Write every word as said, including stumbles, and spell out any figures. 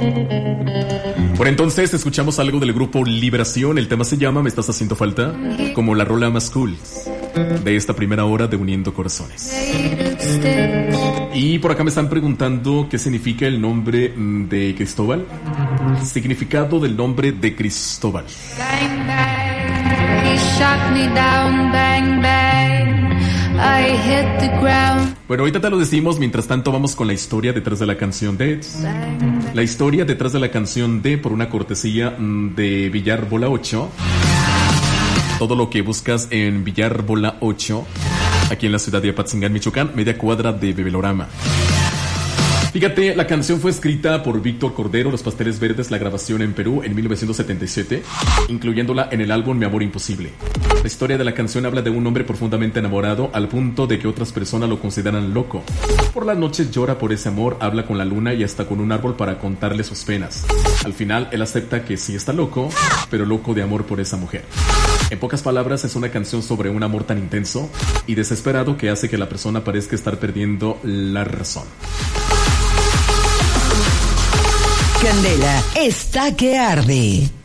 Por entonces escuchamos algo del grupo Liberación. El tema se llama Me Estás Haciendo Falta, como la rola más cool de esta primera hora de Uniendo Corazones. Y por acá me están preguntando qué significa el nombre de Cristóbal. Significado del nombre de Cristóbal. Bueno, ahorita te lo decimos. Mientras tanto vamos con la historia detrás de la canción de La historia detrás de la canción de Por una cortesía de Villar Bola ocho. Todo lo que buscas en Villar Bola ocho, aquí en la ciudad de Apatzingán, Michoacán, media cuadra de Bebelorama. Fíjate, la canción fue escrita por Víctor Cordero, Los Pasteles Verdes, la grabación en Perú en mil novecientos setenta y siete, incluyéndola en el álbum Mi Amor Imposible. La historia de la canción habla de un hombre profundamente enamorado al punto de que otras personas lo consideran loco. Por las noches llora por ese amor, habla con la luna y hasta con un árbol para contarle sus penas. Al final, él acepta que sí está loco, pero loco de amor por esa mujer. En pocas palabras, es una canción sobre un amor tan intenso y desesperado que hace que la persona parezca estar perdiendo la razón. Candela está que arde.